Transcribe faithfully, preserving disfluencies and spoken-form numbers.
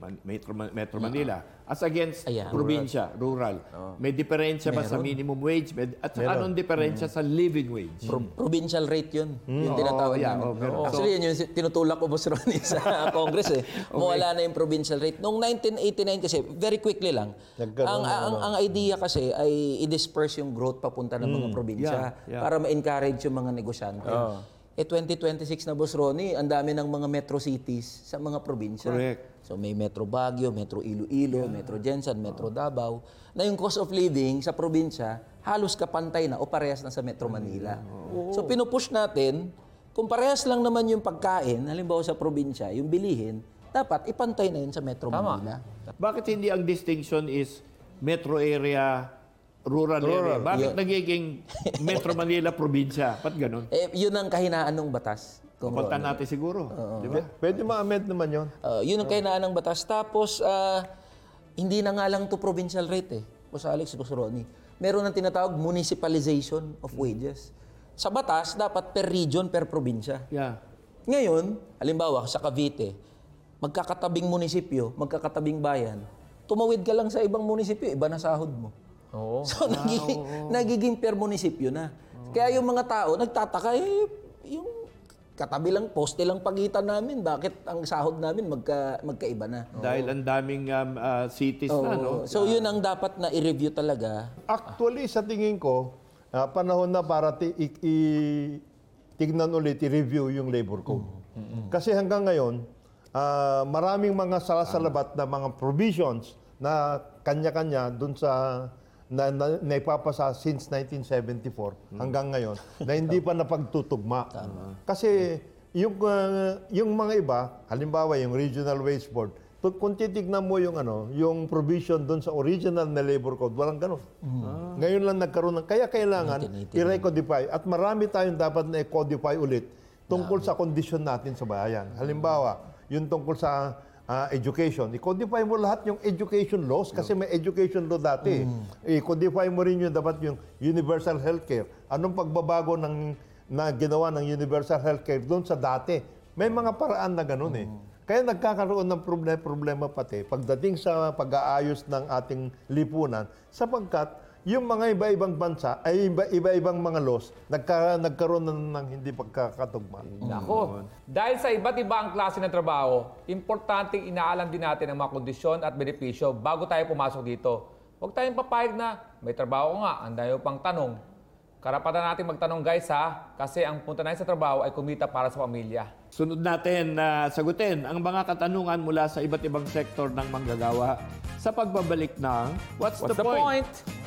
Man- Metro, Metro Manila as against Ayan. probinsya, rural. May diferensya ba sa Meron. minimum wage? May, at saka Meron. anong diferensya sa living wage? Pro- provincial rate yun. Yung Oo, tinatawag yeah, namin. oh, meron. Actually, yun yung tinutulak ko, Boss Ronnie, sa Congress eh. Mawala na yung provincial rate. Noong nineteen eighty-nine kasi, very quickly lang, Nagkaroon ang, ng ang, ano. ang idea kasi ay i-disperse yung growth papunta ng mga probinsya yeah, yeah. para ma-encourage yung mga negosyante. Eh, twenty twenty-six na, Boss Ronnie, ang dami ng mga metro cities sa mga probinsya. Correct. So may Metro Baguio, Metro Iloilo, Metro Jensan, Metro Davao, na yung cost of living sa probinsya, halos kapantay na o parehas na sa Metro Manila. So pinupush natin, kung parehas lang naman yung pagkain, halimbawa sa probinsya, yung bilihin, dapat ipantay na yun sa Metro Manila. Bakit hindi ang distinction is metro area, rural, area? Bakit Yeah. nagiging Metro Manila probinsya? Ba't ganun? Eh, yun ang kahinaan ng batas. Kung Punta natin siguro. Di ba? Pwede ma-amend naman yun. Uh, yun ang kahinaan ng batas. Tapos, ah, hindi na nga lang to provincial rate eh. Boss Alex, Boss Ronnie. Meron ng tinatawag municipalization of wages. Sa batas, dapat per region, per probinsya. Yeah. Ngayon, halimbawa, sa Cavite, magkakatabing munisipyo, magkakatabing bayan, tumawid ka lang sa ibang munisipyo, iba na sahod mo. Oo. So, nagiging, nagiging per munisipyo na. Kaya yung mga tao, nagtataka, eh, yung katabi lang, poste lang pagitan namin, bakit ang sahod namin magka, magkaiba na? Dahil ang daming um, uh, cities na, no? Oo. So, yun ang dapat na i-review talaga. Actually, sa tingin ko, ah, panahon na para ti- i- i- tignan ulit, i-review yung labor code. Kasi hanggang ngayon, ah, maraming mga salasalabat na mga provisions na kanya-kanya dun sa na, na, naipapasa since nineteen seventy-four hanggang ngayon na hindi pa napagtutugma. Kasi yung ah, yung mga iba, halimbawa yung Regional Wage Board, tu- kung titignan mo yung ano, yung provision doon sa original na labor code, walang ganun. Ngayon lang nagkaroon ng kaya kailangan nineteen eighty-nine. i-recodify at marami tayong dapat na i-codify ulit tungkol sa kondisyon natin sa bayan. Halimbawa, yung tungkol sa ah, education. I-codify mo lahat yung education laws kasi may education law dati. I-codify mo rin yung dapat yung universal healthcare. Anong pagbabago ng na ginawa ng universal healthcare doon sa dati? May mga paraan na ganun eh. Kaya nagkakaroon ng problema, problema pati pagdating sa pag-aayos ng ating lipunan sapagkat yung mga iba-ibang bansa ay iba- iba-ibang mga laws nagka, nagkaroon ng, ng hindi pagkakatugma. Nako. Dahil sa iba't ibang klase ng trabaho, importanteng inaalam din natin ang mga kondisyon at benepisyo bago tayo pumasok dito. Huwag tayong papayag na may trabaho nga, ang dami pang tanong. Karapatan natin magtanong guys ha, kasi ang punta natin sa trabaho ay kumita para sa pamilya. Sunod natin na sagutin ang mga katanungan mula sa iba't ibang sektor ng manggagawa sa pagbabalik ng What's, What's the, the Point? point?